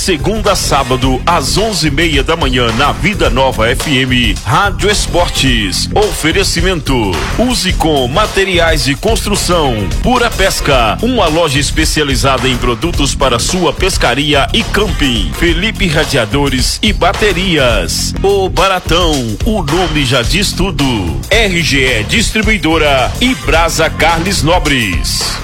segunda a sábado, às 11:30 da manhã, na Vida Nova FM, Rádio Esportes. Oferecimento: Use com materiais de construção. Pura Pesca, uma loja especializada em produtos para sua pescaria e camping. Felipe Radiadores e Baterias. O Baratão, o nome já diz tudo. RGE Distribuidora e Brasa Carnes Nobres.